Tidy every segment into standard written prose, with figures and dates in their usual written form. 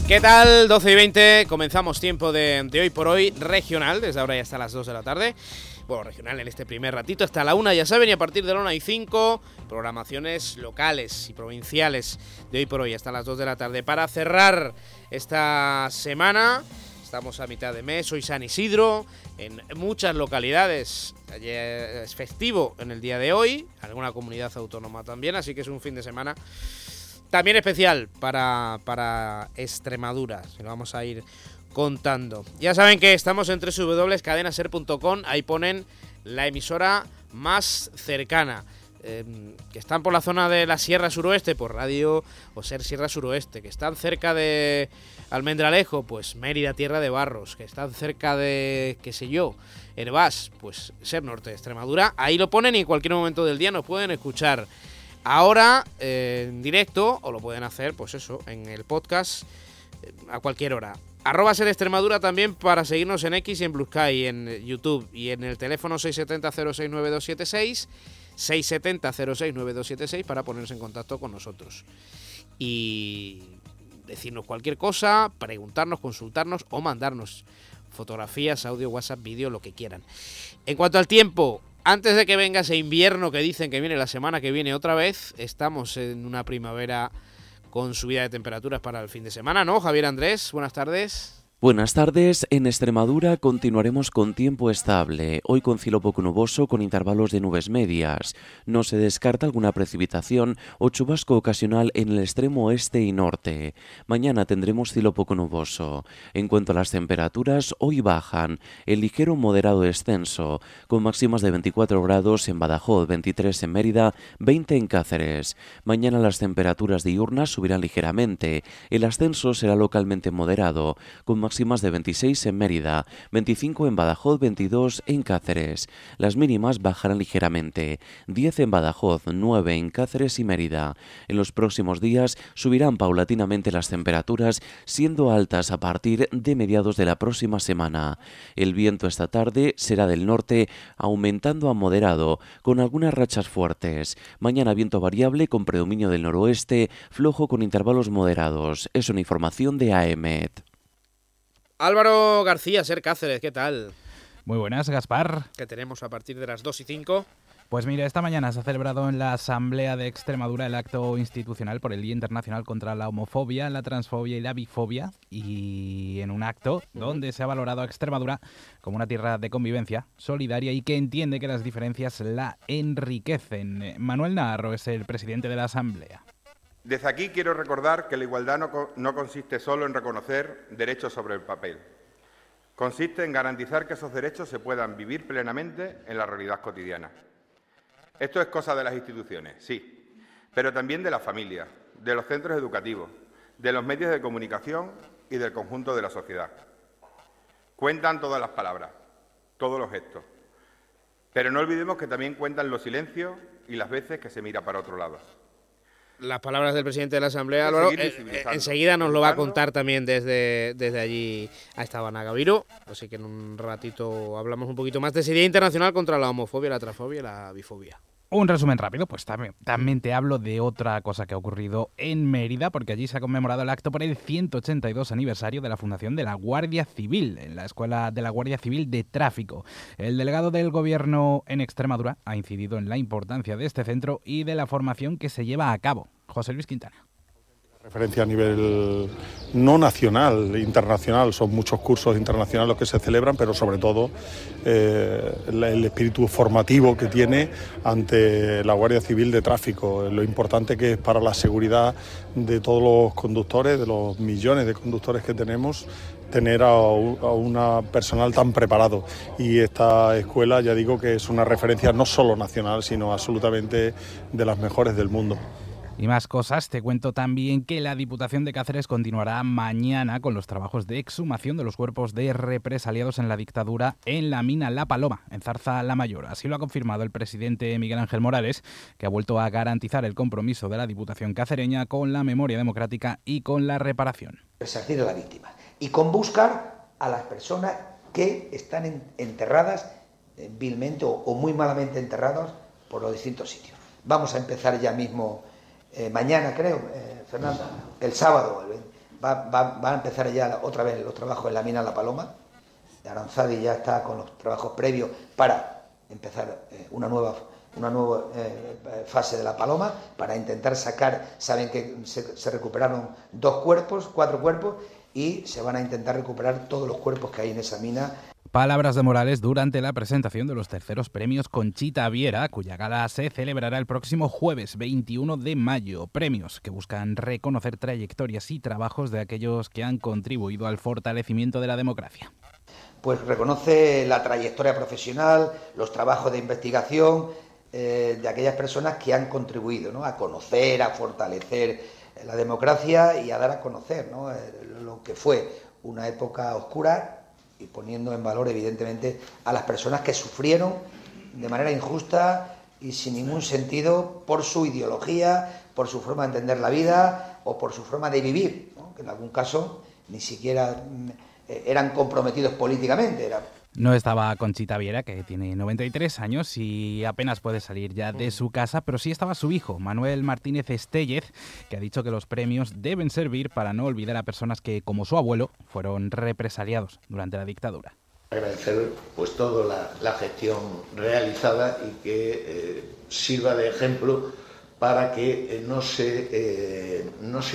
¿Qué tal? 12 y 20, comenzamos tiempo de hoy por hoy regional, desde ahora ya hasta las 2 de la tarde. Bueno, regional en este primer ratito hasta la 1, ya saben, y a partir de la 1:05, programaciones locales y provinciales de hoy por hoy hasta las 2 de la tarde. Para cerrar esta semana, estamos a mitad de mes, hoy San Isidro, en muchas localidades es festivo en el día de hoy, alguna comunidad autónoma también, así que es un fin de semana también especial para Extremadura, se lo vamos a ir contando. Ya saben que estamos en www.cadenaser.com, ahí ponen la emisora más cercana. Que están por la zona de la Sierra Suroeste, pues Radio o Ser Sierra Suroeste. Que están cerca de Almendralejo, pues Mérida Tierra de Barros. Que están cerca de, qué sé yo, Herbás, pues Ser Norte de Extremadura. Ahí lo ponen y en cualquier momento del día nos pueden escuchar ahora en directo, o lo pueden hacer, pues eso, en el podcast a cualquier hora. @Ser Extremadura también para seguirnos en X y en Blue Sky, en YouTube y en el teléfono 670-069276, 670-069276 para ponerse en contacto con nosotros y decirnos cualquier cosa, preguntarnos, consultarnos o mandarnos fotografías, audio, WhatsApp, vídeo, lo que quieran. En cuanto al tiempo, antes de que venga ese invierno que dicen que viene la semana que viene otra vez, estamos en una primavera con subida de temperaturas para el fin de semana, ¿no? Javier Andrés, buenas tardes. Buenas tardes. En Extremadura continuaremos con tiempo estable, hoy con cielo poco nuboso con intervalos de nubes medias. No se descarta alguna precipitación o chubasco ocasional en el extremo oeste y norte. Mañana tendremos cielo poco nuboso. En cuanto a las temperaturas, hoy bajan, el ligero moderado descenso, con máximas de 24 grados en Badajoz, 23 en Mérida, 20 en Cáceres. Mañana las temperaturas diurnas subirán ligeramente, el ascenso será localmente moderado, con máximas de 26 en Mérida, 25 en Badajoz, 22 en Cáceres. Las mínimas bajarán ligeramente, 10 en Badajoz, 9 en Cáceres y Mérida. En los próximos días subirán paulatinamente las temperaturas, siendo altas a partir de mediados de la próxima semana. El viento esta tarde será del norte, aumentando a moderado, con algunas rachas fuertes. Mañana viento variable con predominio del noroeste, flojo con intervalos moderados. Es una información de AEMET. Álvaro García, Ser Cáceres, ¿qué tal? Muy buenas, Gaspar. ¿Qué tenemos a partir de las 2:05? Pues mira, esta mañana se ha celebrado en la Asamblea de Extremadura el acto institucional por el Día Internacional contra la Homofobia, la Transfobia y la Bifobia, y en un acto donde se ha valorado a Extremadura como una tierra de convivencia solidaria y que entiende que las diferencias la enriquecen. Manuel Naharro es el presidente de la Asamblea. Desde aquí quiero recordar que la igualdad no consiste solo en reconocer derechos sobre el papel. Consiste en garantizar que esos derechos se puedan vivir plenamente en la realidad cotidiana. Esto es cosa de las instituciones, sí, pero también de la familia, de los centros educativos, de los medios de comunicación y del conjunto de la sociedad. Cuentan todas las palabras, todos los gestos, pero no olvidemos que también cuentan los silencios y las veces que se mira para otro lado. Las palabras del presidente de la Asamblea, Álvaro, enseguida nos lo va a contar también desde allí a Estaban Gaviro, así que en un ratito hablamos un poquito más de ese Día Internacional contra la Homofobia, la Transfobia y la Bifobia. Un resumen rápido, pues también te hablo de otra cosa que ha ocurrido en Mérida, porque allí se ha conmemorado el acto por el 182 aniversario de la fundación de la Guardia Civil, en la Escuela de la Guardia Civil de Tráfico. El delegado del Gobierno en Extremadura ha incidido en la importancia de este centro y de la formación que se lleva a cabo. José Luis Quintana. Referencia a nivel no nacional, internacional, son muchos cursos internacionales los que se celebran, pero sobre todo el espíritu formativo que tiene ante la Guardia Civil de Tráfico, lo importante que es para la seguridad de todos los conductores, de los millones de conductores que tenemos, tener a un personal tan preparado. Y esta escuela, ya digo, que es una referencia no solo nacional, sino absolutamente de las mejores del mundo. Y más cosas, te cuento también que la Diputación de Cáceres continuará mañana con los trabajos de exhumación de los cuerpos de represaliados en la dictadura en la mina La Paloma, en Zarza la Mayor. Así lo ha confirmado el presidente Miguel Ángel Morales, que ha vuelto a garantizar el compromiso de la Diputación cacereña con la memoria democrática y con la reparación. Resarcir a la víctima y con buscar a las personas que están enterradas vilmente o muy malamente enterradas por los distintos sitios. Vamos a empezar ya mismo, mañana creo, Fernando, el sábado, va a empezar ya otra vez los trabajos en la mina La Paloma. Aranzadi ya está con los trabajos previos para empezar una nueva fase de La Paloma, para intentar sacar, saben que se recuperaron 4 cuerpos, y se van a intentar recuperar todos los cuerpos que hay en esa mina. Palabras de Morales durante la presentación de los terceros premios Conchita Viera, cuya gala se celebrará el próximo jueves 21 de mayo. Premios que buscan reconocer trayectorias y trabajos de aquellos que han contribuido al fortalecimiento de la democracia. Pues reconoce la trayectoria profesional, los trabajos de investigación de aquellas personas que han contribuido, ¿no?, a conocer, a fortalecer la democracia y a dar a conocer, ¿no?, lo que fue una época oscura, y poniendo en valor, evidentemente, a las personas que sufrieron de manera injusta y sin ningún sentido por su ideología, por su forma de entender la vida o por su forma de vivir, ¿no?, que en algún caso ni siquiera eran comprometidos políticamente. No estaba Conchita Viera, que tiene 93 años y apenas puede salir ya de su casa, pero sí estaba su hijo, Manuel Martínez Estellez, que ha dicho que los premios deben servir para no olvidar a personas que, como su abuelo, fueron represaliados durante la dictadura. Agradecer pues toda la gestión realizada y que sirva de ejemplo para que no se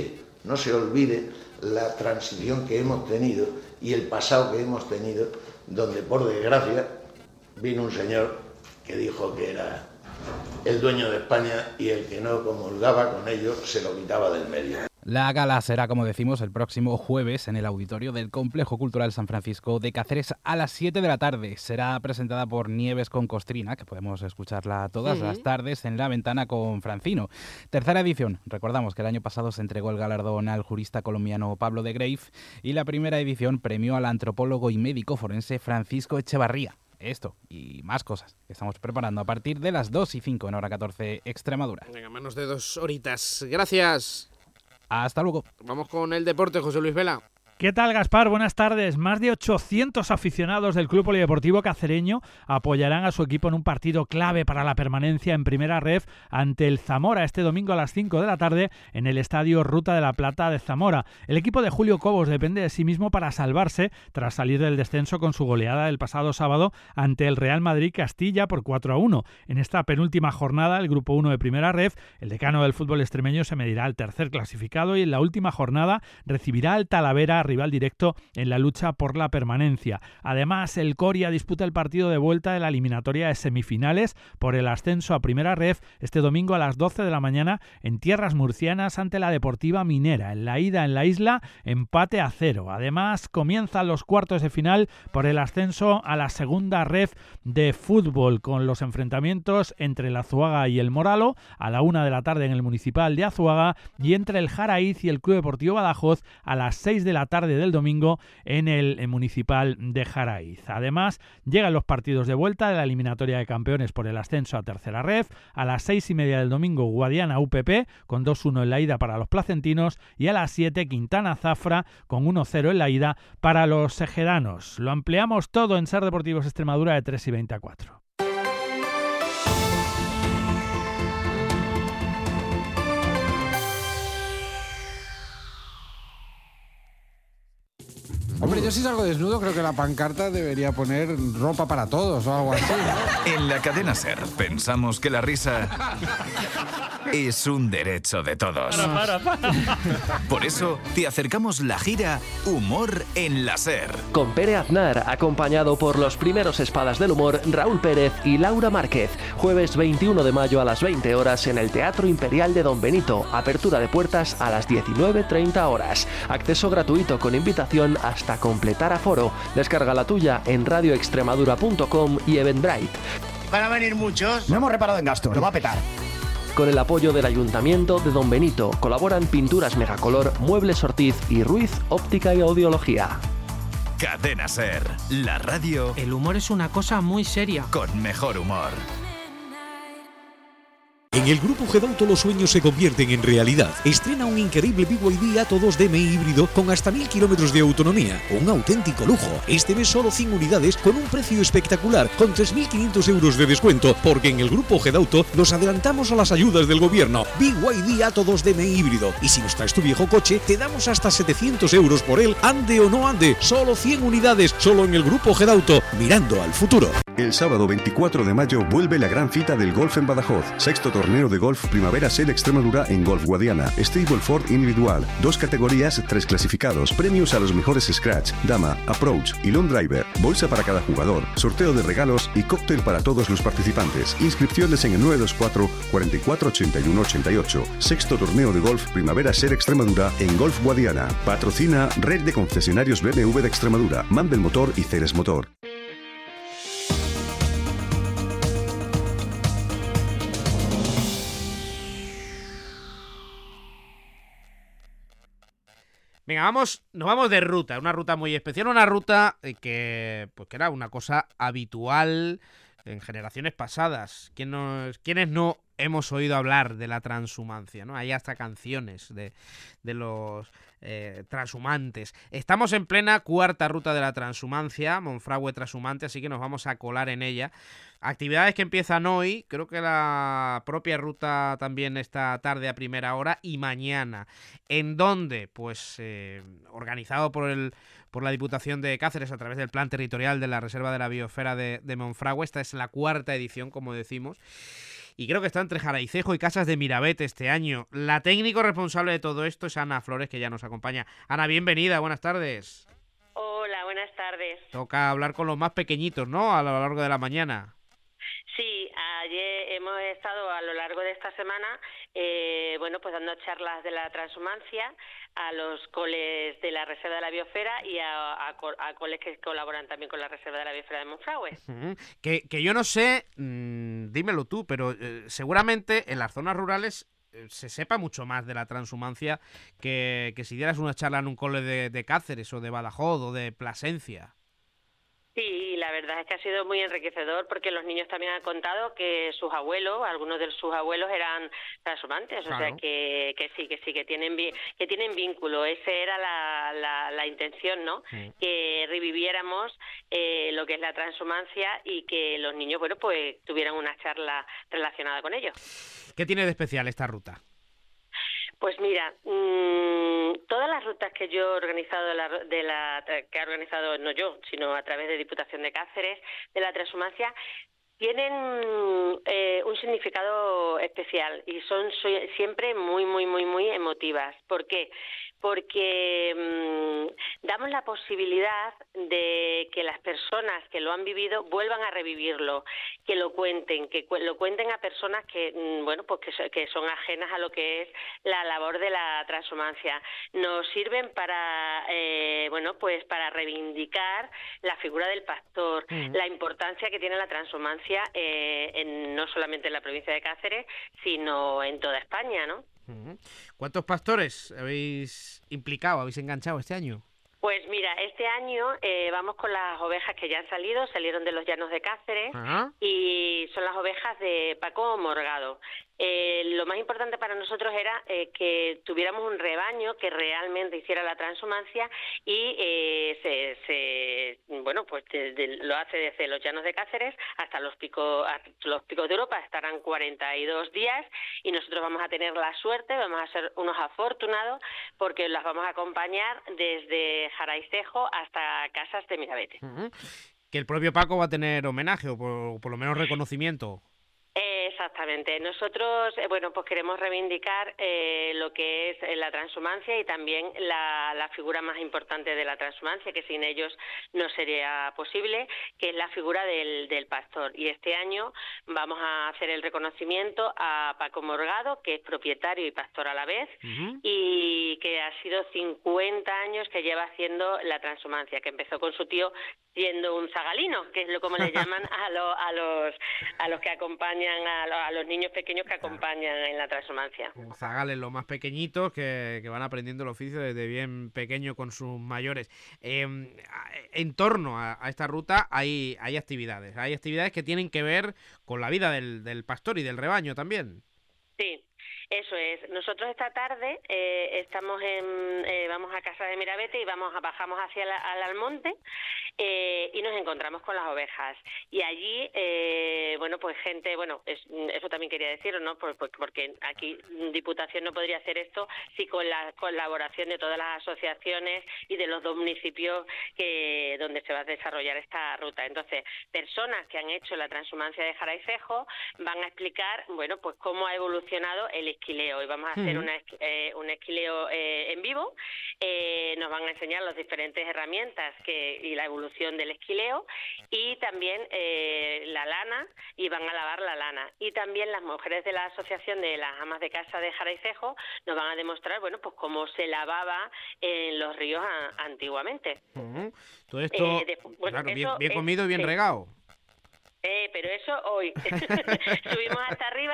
olvide la transición que hemos tenido y el pasado que hemos tenido, donde por desgracia vino un señor que dijo que era el dueño de España y el que no comulgaba con ello se lo quitaba del medio. La gala será, como decimos, el próximo jueves en el auditorio del Complejo Cultural San Francisco de Cáceres a las 7 de la tarde. Será presentada por Nieves con Costrina, que podemos escucharla todas las tardes en La Ventana con Francino. Tercera edición. Recordamos que el año pasado se entregó el galardón al jurista colombiano Pablo de Greif y la primera edición premió al antropólogo y médico forense Francisco Echevarría. Esto y más cosas que estamos preparando a partir de las 2:05 en hora 14 Extremadura. Venga, menos de 2 horitas. Gracias. Hasta luego. Vamos con el deporte, José Luis Vela. ¿Qué tal, Gaspar? Buenas tardes. Más de 800 aficionados del Club Polideportivo Cacereño apoyarán a su equipo en un partido clave para la permanencia en Primera Ref ante el Zamora este domingo a las 5 de la tarde en el Estadio Ruta de la Plata de Zamora. El equipo de Julio Cobos depende de sí mismo para salvarse tras salir del descenso con su goleada del pasado sábado ante el Real Madrid Castilla por 4-1. En esta penúltima jornada, el Grupo 1 de Primera Ref, el decano del fútbol extremeño se medirá al tercer clasificado y en la última jornada recibirá al Talavera, rival directo en la lucha por la permanencia. Además, el Coria disputa el partido de vuelta de la eliminatoria de semifinales por el ascenso a Primera Ref este domingo a las 12 de la mañana en tierras murcianas ante la Deportiva Minera. En la ida en la isla, empate a 0. Además, comienzan los cuartos de final por el ascenso a la Segunda Ref de fútbol con los enfrentamientos entre el Azuaga y el Moralo a la 1 de la tarde en el Municipal de Azuaga y entre el Jaraíz y el Club Deportivo Badajoz a las 6 de la tarde del domingo en el Municipal de Jaraíz. Además, llegan los partidos de vuelta de la eliminatoria de campeones por el ascenso a Tercera Ref. A las 6:30 del domingo, Guadiana UPP con 2-1 en la ida para los placentinos y a las 7 Quintana Zafra con 1-0 en la ida para los segedanos. Lo ampliamos todo en Ser Deportivos Extremadura de 3:20 a 4. Hombre, yo si salgo desnudo creo que la pancarta debería poner ropa para todos o algo así, ¿no? En la cadena SER pensamos que la risa es un derecho de todos. Para. Por eso te acercamos la gira Humor en la SER. Con Pere Aznar, acompañado por los primeros espadas del humor Raúl Pérez y Laura Márquez. Jueves 21 de mayo a las 20 horas en el Teatro Imperial de Don Benito. Apertura de puertas a las 19:30 horas. Acceso gratuito con invitación hasta completar aforo. Descarga la tuya en radioextremadura.com y Eventbrite. Van a venir muchos. No hemos reparado en gastos. Lo va a petar. Con el apoyo del Ayuntamiento de Don Benito colaboran Pinturas Megacolor, Muebles Ortiz y Ruiz Óptica y Audiología. Cadena SER, la radio. El humor es una cosa muy seria. Con mejor humor. En el Grupo Gedauto los sueños se convierten en realidad. Estrena un increíble BYD Atto 2 DMI híbrido con hasta 1000 kilómetros de autonomía. Un auténtico lujo. Este mes solo 100 unidades con un precio espectacular, con 3.500 euros de descuento, porque en el Grupo Gedauto nos adelantamos a las ayudas del gobierno. BYD Atto 2 DMI híbrido. Y si nos traes tu viejo coche, te damos hasta 700 euros por él, ande o no ande. Solo 100 unidades, solo en el Grupo Gedauto, mirando al futuro. El sábado 24 de mayo vuelve la gran cita del golf en Badajoz. Sexto torneo de golf Primavera Ser Extremadura en Golf Guadiana. Stableford individual. 2 categorías, 3 clasificados. Premios a los mejores scratch, dama, approach y long driver. Bolsa para cada jugador. Sorteo de regalos y cóctel para todos los participantes. Inscripciones en el 924 44 81 88. Sexto torneo de golf Primavera Ser Extremadura en Golf Guadiana. Patrocina Red de Concesionarios BMW de Extremadura, Mandel Motor y Ceres Motor. Venga, nos vamos de ruta, una ruta muy especial, una ruta que era una cosa habitual en generaciones pasadas. ¿Quiénes no hemos oído hablar de la transhumancia, ¿no? Hay hasta canciones de los transhumantes. Estamos en plena cuarta ruta de la transhumancia, Monfragüe Transhumante, así que nos vamos a colar en ella. Actividades que empiezan hoy, creo que la propia ruta también esta tarde a primera hora y mañana. ¿En dónde? Pues organizado por la Diputación de Cáceres a través del Plan Territorial de la Reserva de la Biosfera de Monfragüe. Esta es la cuarta edición, como decimos. Y creo que está entre Jaraicejo y Casas de Mirabet este año. La técnico responsable de todo esto es Ana Flores, que ya nos acompaña. Ana, bienvenida, buenas tardes. Hola, buenas tardes. Toca hablar con los más pequeñitos, ¿no? A lo largo de la mañana. Sí, ayer hemos estado a lo largo de esta semana, pues dando charlas de la transhumancia a los coles de la Reserva de la Biosfera y a coles que colaboran también con la Reserva de la Biosfera de Monfragüe. Que yo no sé, dímelo tú, pero seguramente en las zonas rurales se sepa mucho más de la transhumancia que si dieras una charla en un cole de Cáceres o de Badajoz o de Plasencia. Sí, la verdad es que ha sido muy enriquecedor porque los niños también han contado que sus abuelos, algunos de sus abuelos eran transhumantes, claro. O sea que tienen vínculo. Esa era la intención, ¿no? Sí. Que reviviéramos lo que es la transhumancia y que los niños, pues tuvieran una charla relacionada con ello. ¿Qué tiene de especial esta ruta? Pues mira, todas las rutas que yo he organizado, que ha organizado no yo, sino a través de Diputación de Cáceres, de la transhumancia, tienen un significado especial y son siempre muy, muy, muy, muy emotivas. ¿Por qué? Porque damos la posibilidad de que las personas que lo han vivido vuelvan a revivirlo, que lo cuenten a personas que son ajenas a lo que es la labor de la transhumancia. Nos sirven para para reivindicar la figura del pastor, la importancia que tiene la transhumancia no solamente en la provincia de Cáceres, sino en toda España, ¿no? ¿Cuántos pastores habéis enganchado este año? Pues mira, este año vamos con las ovejas que ya salieron de los llanos de Cáceres. Ajá. Y son las ovejas de Paco Morgado. Lo más importante para nosotros era que tuviéramos un rebaño que realmente hiciera la transhumancia y lo hace desde los llanos de Cáceres hasta los picos de Europa. Estarán 42 días y nosotros vamos a tener la suerte, vamos a ser unos afortunados porque las vamos a acompañar desde Jaraicejo hasta Casas de Mirabete. Uh-huh. Que el propio Paco va a tener homenaje o por lo menos reconocimiento. Exactamente. Nosotros, queremos reivindicar lo que es la transhumancia y también la figura más importante de la transhumancia, que sin ellos no sería posible, que es la figura del pastor. Y este año vamos a hacer el reconocimiento a Paco Morgado, que es propietario y pastor a la vez, uh-huh. Y que ha sido 50 años que lleva haciendo la transhumancia, que empezó con su tío siendo un zagalino, que es como le llaman a los que acompañan a los niños pequeños que acompañan en la transhumancia. Zagales, los más pequeñitos que van aprendiendo el oficio desde bien pequeño con sus mayores. En torno a esta ruta hay actividades que tienen que ver con la vida del pastor y del rebaño también. Sí, eso es. Nosotros esta tarde vamos a Casa de Mirabete y bajamos hacia al Almonte y nos encontramos con las ovejas. Y allí, pues gente, eso también quería decirlo, ¿no? Porque aquí Diputación no podría hacer esto si con la colaboración de todas las asociaciones y de los 2 municipios donde se va a desarrollar esta ruta. Entonces, personas que han hecho la transhumancia de Jara y Fejo van a explicar, pues cómo ha evolucionado el esquileo, y vamos a hacer un esquileo en vivo. Nos van a enseñar las diferentes herramientas y la evolución del esquileo, y también la lana, y van a lavar la lana. Y también las mujeres de la Asociación de las Amas de Casa de Jara y Fejo nos van a demostrar, pues cómo se lavaba en los ríos antiguamente. Todo esto, bien comido y bien regado. Pero eso hoy. Subimos hasta arriba,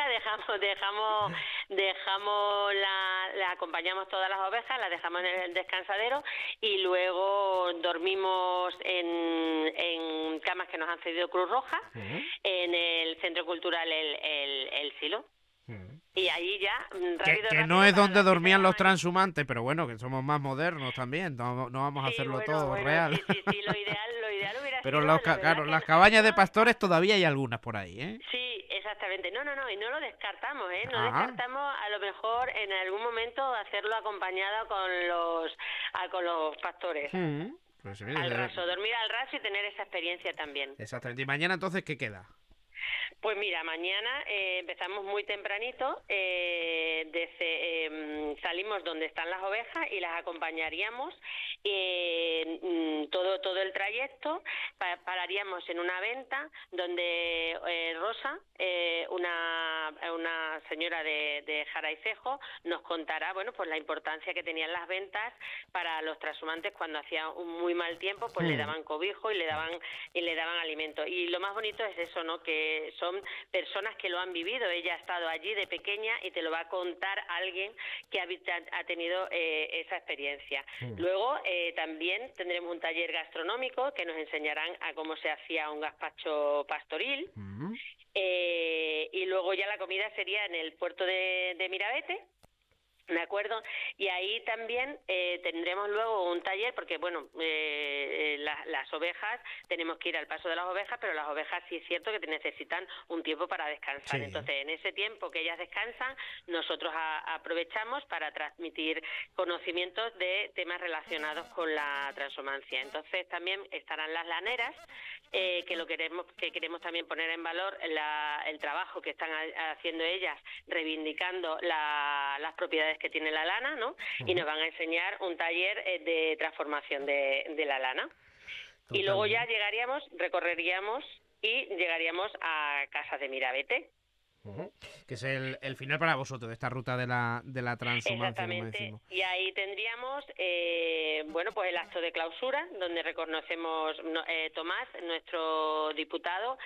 la acompañamos todas las ovejas, las dejamos en el descansadero y luego dormimos en camas que nos han cedido Cruz Roja en el Centro Cultural El Silo. Y ahí ya que no es donde dormían los transhumantes, pero bueno, que somos más modernos también, no vamos a hacerlo todo real. Sí, lo ideal hubiera pero sido... las cabañas de pastores todavía hay algunas por ahí, ¿eh? Sí, exactamente. No, y no lo descartamos, ¿eh? No descartamos a lo mejor en algún momento hacerlo acompañado con los pastores. Pues sí, dormir al raso y tener esa experiencia también. Exactamente. ¿Y mañana entonces qué queda? Pues mira, mañana empezamos muy tempranito, salimos donde están las ovejas y las acompañaríamos todo el trayecto. Pararíamos en una venta donde Rosa, una señora de Jara y Fejo, nos contará pues la importancia que tenían las ventas para los transhumantes cuando hacía un muy mal tiempo, pues le daban cobijo y le daban alimento. Y lo más bonito es eso, ¿no? Que son personas que lo han vivido. Ella ha estado allí de pequeña y te lo va a contar alguien que ha tenido esa experiencia. Luego también tendremos un taller gastronómico que nos enseñarán a cómo se hacía un gazpacho pastoril. Y luego ya la comida sería en el puerto de Mirabete. ¿De acuerdo? Y ahí también tendremos luego un taller, porque las ovejas, tenemos que ir al paso de las ovejas, pero las ovejas sí es cierto que necesitan un tiempo para descansar. Sí. Entonces, en ese tiempo que ellas descansan, nosotros aprovechamos para transmitir conocimientos de temas relacionados con la transhumancia. Entonces, también estarán las laneras, que queremos también poner en valor el trabajo que están haciendo ellas, reivindicando las propiedades que tiene la lana, ¿no? Y nos van a enseñar un taller de transformación de la lana. Totalmente. Y luego ya recorreríamos y llegaríamos a Casa de Mirabete. Que es el final para vosotros de esta ruta de la transhumancia. Exactamente. Y ahí tendríamos pues el acto de clausura, donde reconocemos Tomás, nuestro diputado,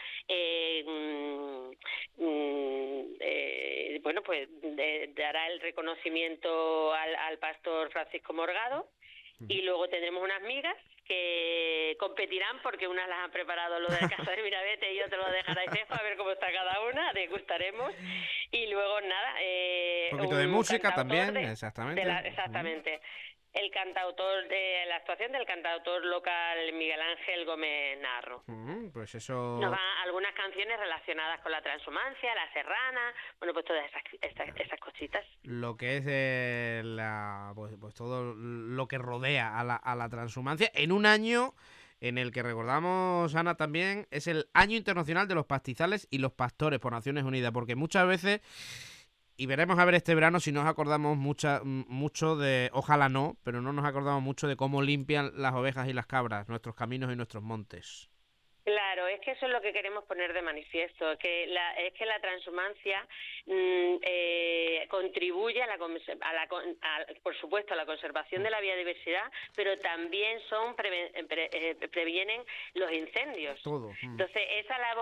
dará el reconocimiento al pastor Francisco Morgado. Y luego tendremos unas migas que competirán, porque unas las han preparado lo de la Casa de Mirabete y otras lo de Jara y Fejo, a ver cómo está cada una, degustaremos. Y luego nada, un poquito de música también, exactamente. Exactamente. La actuación del cantautor local Miguel Ángel Gómez Narro. Pues eso... Nos van algunas canciones relacionadas con la transhumancia, la serrana, pues todas esas cositas. Lo que es pues todo lo que rodea a la transhumancia en un año en el que recordamos, Ana, también es el Año Internacional de los Pastizales y los Pastores por Naciones Unidas, porque muchas veces... Y veremos a ver este verano si nos acordamos mucho de, ojalá no, pero no nos acordamos mucho de cómo limpian las ovejas y las cabras nuestros caminos y nuestros montes. Claro, es que eso es lo que queremos poner de manifiesto, que la transhumancia contribuye por supuesto, a la conservación de la biodiversidad, pero también previenen los incendios. Todo. Entonces, esa labor